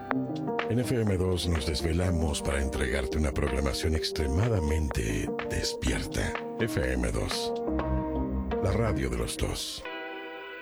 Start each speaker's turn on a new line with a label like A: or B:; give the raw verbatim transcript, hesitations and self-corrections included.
A: En F M dos nos desvelamos para entregarte una programación extremadamente despierta. F M dos, la radio de los dos.